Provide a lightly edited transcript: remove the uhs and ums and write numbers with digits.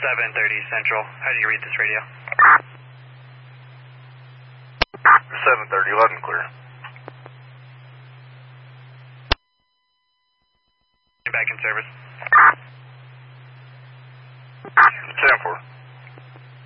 730 Central. How do you read this radio? 730, loud and clear. You're back in service. 10-4.